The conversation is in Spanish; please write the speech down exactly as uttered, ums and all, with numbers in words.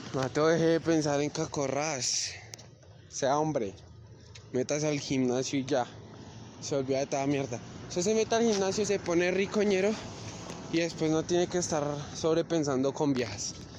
Mateo, deje de pensar en cacorras. Sea hombre. Métase al gimnasio y ya. Se olvida de toda mierda. Usted se mete al gimnasio, se pone ricoñero y después no tiene que estar sobrepensando con viejas.